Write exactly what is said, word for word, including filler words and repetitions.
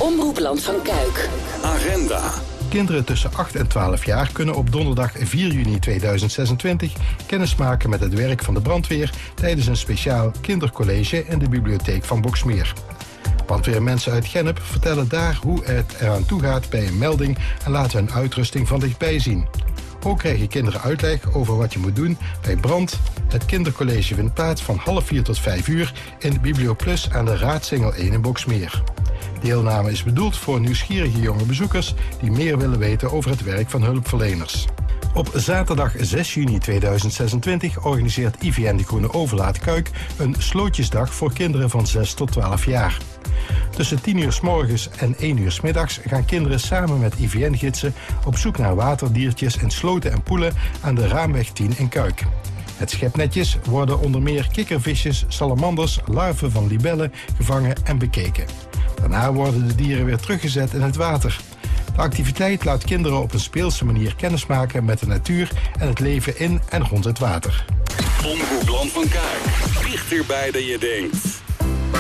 Omroep Land van Kuik. Agenda. Kinderen tussen acht en twaalf jaar kunnen op donderdag vier juni tweeduizend zesentwintig kennismaken met het werk van de brandweer tijdens een speciaal kindercollege in de bibliotheek van Boxmeer. Brandweermensen uit Gennep vertellen daar hoe het eraan toe gaat bij een melding en laten hun uitrusting van dichtbij zien. Ook krijgen kinderen uitleg over wat je moet doen bij brand. Het kindercollege vindt plaats van half vier tot vijf uur in Biblioplus aan de Raadsingel één in Boxmeer. Deelname is bedoeld voor nieuwsgierige jonge bezoekers die meer willen weten over het werk van hulpverleners. Op zaterdag zes juni tweeduizend zesentwintig organiseert I V N de Groene Overlaat Kuik een slootjesdag voor kinderen van zes tot twaalf jaar. Tussen tien uur 's morgens en één uur 's middags gaan kinderen samen met I V N-gidsen op zoek naar waterdiertjes in sloten en poelen aan de Raamweg tien in Kuik. Het schepnetjes worden onder meer kikkervisjes, salamanders, larven van libellen gevangen en bekeken. Daarna worden de dieren weer teruggezet in het water. De activiteit laat kinderen op een speelse manier kennismaken met de natuur en het leven in en rond het water. Omroep Land van Kuik. Dichterbij dan je denkt.